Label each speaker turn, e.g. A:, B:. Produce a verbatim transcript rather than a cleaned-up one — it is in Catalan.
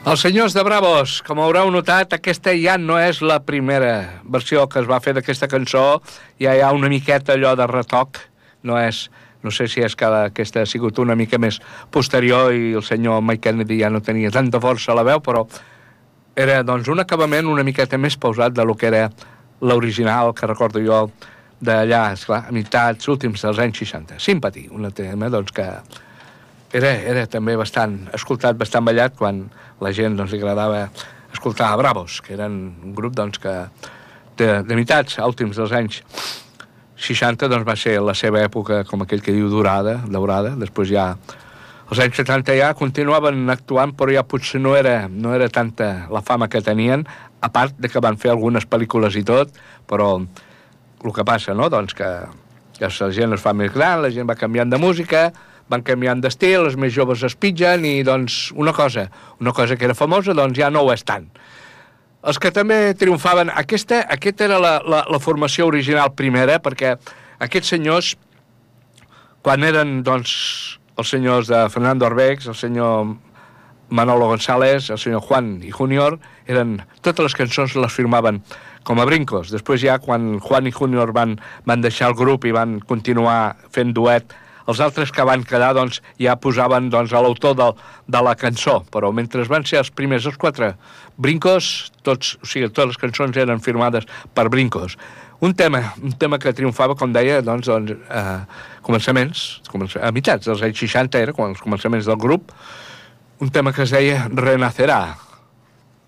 A: Els senyors de Bravos, com haureu notat, aquesta ja no és la primera versió que es va fer d'aquesta cançó, ja hi ha una miqueta allò de retoc, no és, no sé si és que aquesta ha sigut una mica més posterior i el senyor Mike Kennedy ja no tenia tanta força a la veu, però era doncs un acabament una miqueta més pausat de lo que era l'original, que recordo jo d'allà, esclar, a meitats últims dels anys seixanta. Sympathy, un tema doncs que era, era també bastant escoltat, bastant ballat, quan la gent doncs, li agradava escoltar a Bravos, que eren un grup doncs, que de, de meitats a últims dels anys seixanta doncs, va ser la seva època, com aquell que diu, dorada, daurada. Després ja, als anys setanta ja continuaven actuant, però ja potser no era, no era tanta la fama que tenien, a part de que van fer algunes pel·lícules i tot, però el que passa, no?, doncs que, que la gent es fa més gran, la gent va canviant de música, van canviant d'estil, els més joves es pitgen i, doncs, una cosa, una cosa que era famosa, doncs ja no ho és tant. Els que també triomfaven, aquesta, aquesta era la, la, la formació original primera, perquè aquests senyors, quan eren, doncs, els senyors de Fernando Arbex, el senyor Manolo González, el senyor Juan y Junior, eren, totes les cançons les firmaven com a brincos. Després ja, quan Juan y Junior van, van deixar el grup i van continuar fent duet, els altres que van quedar doncs, ja posaven doncs, a l'autor de, de la cançó, però mentre van ser els primers, els quatre brincos, tots, o sigui, totes les cançons eren firmades per brincos. Un tema, un tema que triomfava, com deia, doncs, doncs eh, començaments, a meitats dels anys seixanta era, quan els començaments del grup, un tema que es deia Renacerà.